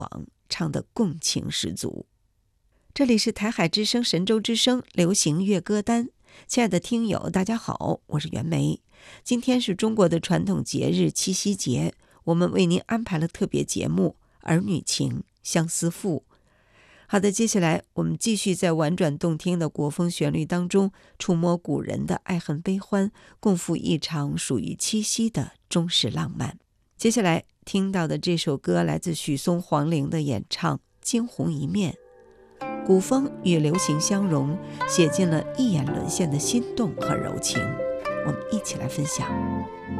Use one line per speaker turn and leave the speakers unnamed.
往，唱得共情十足。这里是台海之声神州之声流行乐歌单，亲爱的听友大家好，我是袁梅。今天是中国的传统节日七夕节，我们为您安排了特别节目《儿女情相思赋》。好的，接下来我们继续在婉转动听的国风旋律当中，触摸古人的爱恨悲欢，共赴一场属于七夕的中式浪漫。接下来听到的这首歌来自许嵩、黄龄的演唱《惊鸿一面》，古风与流行相融，写进了一眼沦陷的心动和柔情。我们一起来分享。